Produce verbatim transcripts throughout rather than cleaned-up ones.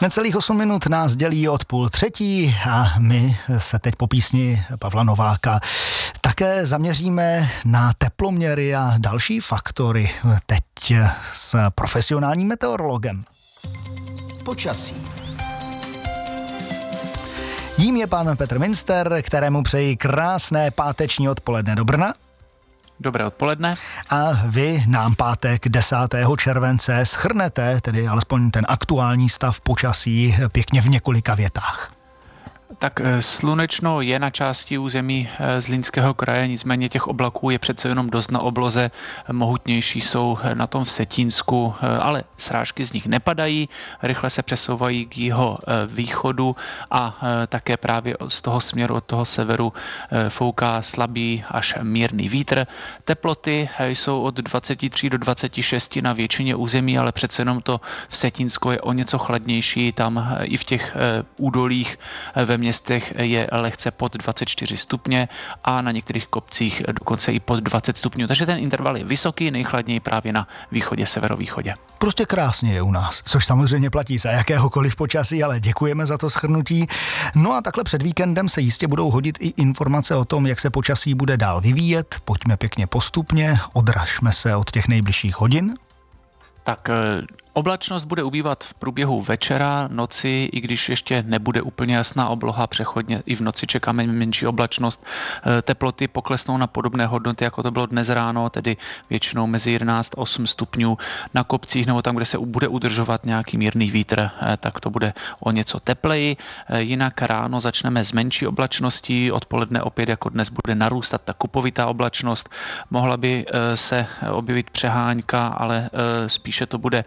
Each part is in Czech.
Necelých osm minut nás dělí od půl třetí a my se teď po písni Pavla Nováka také zaměříme na teploměry a další faktory. Teď s profesionálním meteorologem. Počasí. Jím je pan Petr Minster, kterému přeji krásné páteční odpoledne do Brna. Dobré odpoledne. A vy nám pátek desátého července shrnete, tedy alespoň ten aktuální stav počasí, pěkně v několika větách. Tak slunečno je na části území Zlínského kraje, nicméně těch oblaků je přece jenom dost na obloze, mohutnější jsou na tom v Setínsku, ale srážky z nich nepadají, rychle se přesouvají k jeho východu a také právě z toho směru, od toho severu fouká slabý až mírný vítr. Teploty jsou od dvacet tři do dvacet šest na většině území, ale přece jenom to v Setínsku je o něco chladnější, tam i v těch údolích ve městech je lehce pod dvacet čtyři stupně a na některých kopcích dokonce i pod dvacet stupňů. Takže ten interval je vysoký, nejchladněji právě na východě, severovýchodě. Prostě krásně je u nás, což samozřejmě platí za jakéhokoliv počasí, ale děkujeme za to shrnutí. No a takhle před víkendem se jistě budou hodit i informace o tom, jak se počasí bude dál vyvíjet. Pojďme pěkně postupně, odražme se od těch nejbližších hodin. Tak oblačnost bude ubývat v průběhu večera, noci, i když ještě nebude úplně jasná obloha, přechodně i v noci čekáme menší oblačnost. Teploty poklesnou na podobné hodnoty, jako to bylo dnes ráno, tedy většinou mezi jedenáct a osm stupňů na kopcích, nebo tam, kde se bude udržovat nějaký mírný vítr, tak to bude o něco tepleji. Jinak ráno začneme s menší oblačností, odpoledne opět jako dnes bude narůstat ta kupovitá oblačnost. Mohla by se objevit přehánka, ale spíše to bude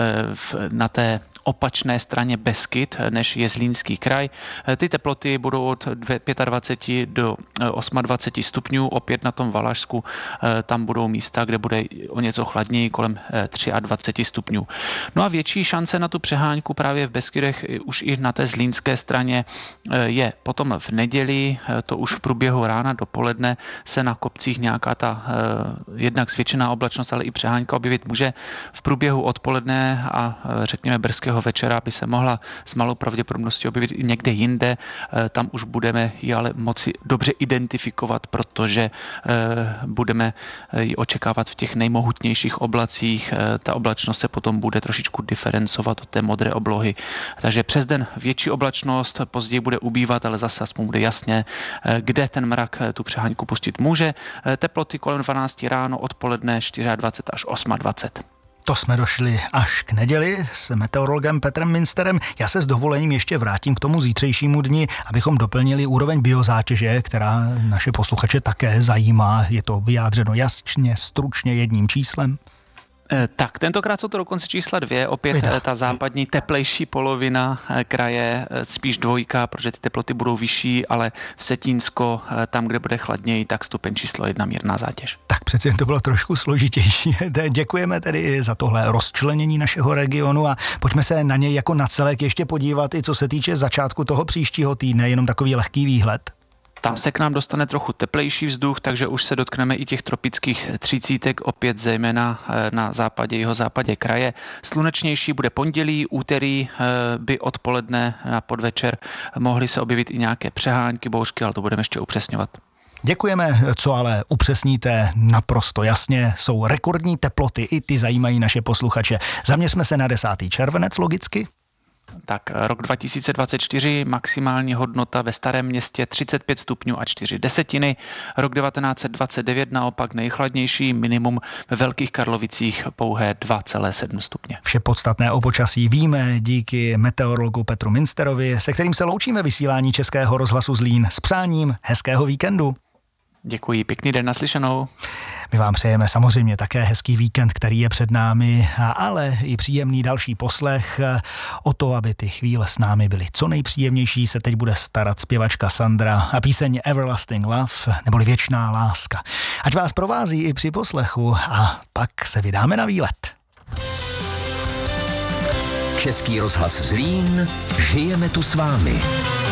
na té opačné straně Beskyd, než je Zlínský kraj. Ty teploty budou od dvacet pět do dvacet osm stupňů, opět na tom Valašsku, tam budou místa, kde bude o něco chladněji, kolem dvacet tři stupňů. No a větší šance na tu přehánku právě v Beskydech už i na té zlínské straně je potom v neděli, to už v průběhu rána dopoledne se na kopcích nějaká ta jednak zvětšená oblačnost, ale i přehánka objevit může. V průběhu odpoledne a řekněme brzkého večera by se mohla s malou pravděpodobností objevit i někde jinde. Tam už budeme ji ale moci dobře identifikovat, protože budeme ji očekávat v těch nejmohutnějších oblacích. Ta oblačnost se potom bude trošičku diferencovat od té modré oblohy. Takže přes den větší oblačnost, později bude ubývat, ale zase aspoň bude jasně, kde ten mrak tu přehánku pustit může. Teploty kolem dvanáct ráno, odpoledne dvacet čtyři až dvacet osm. To jsme došli až k neděli s meteorologem Petrem Minsterem. Já se s dovolením ještě vrátím k tomu zítřejšímu dni, abychom doplnili úroveň biozátěže, která naše posluchače také zajímá. Je to vyjádřeno jasně, stručně jedním číslem? Tak, tentokrát jsou to dokonce čísla dvě, opět Vida. Ta západní teplejší polovina kraje, spíš dvojka, protože ty teploty budou vyšší, ale v Setínsko, tam, kde bude chladněji, tak stupeň číslo jedna, mírná zátěž. Tak přece jen to bylo trošku složitější. Děkujeme tedy za tohle rozčlenění našeho regionu a pojďme se na něj jako na celek ještě podívat, i co se týče začátku toho příštího týdne, jenom takový lehký výhled. Tam se k nám dostane trochu teplejší vzduch, takže už se dotkneme i těch tropických třicítek, opět zejména na západě, jihozápadě kraje. Slunečnější bude pondělí, úterý by odpoledne na podvečer mohly se objevit i nějaké přehánky, bouřky, ale to budeme ještě upřesňovat. Děkujeme, co ale upřesníte naprosto jasně. Jsou rekordní teploty, i ty zajímají naše posluchače. Zaměřme se na desátý červenec logicky. Tak rok dva tisíce dvacet čtyři, maximální hodnota ve Starém Městě třicet pět stupňů a čtyři desetiny. Rok devatenáct set dvacet devět naopak nejchladnější, minimum ve Velkých Karlovicích pouhé dva celé sedm stupně. Vše podstatné o počasí víme díky meteorologu Petru Minsterovi, se kterým se loučíme vysílání Českého rozhlasu Zlín s přáním hezkého víkendu. Děkuji, pěkný den, naslyšenou. My vám přejeme samozřejmě také hezký víkend, který je před námi, ale i příjemný další poslech. O to, aby ty chvíle s námi byly co nejpříjemnější, se teď bude starat zpěvačka Sandra a píseň Everlasting Love, neboli Věčná láska. Ať vás provází i při poslechu a pak se vydáme na výlet. Český rozhlas Zlín, žijeme tu s vámi.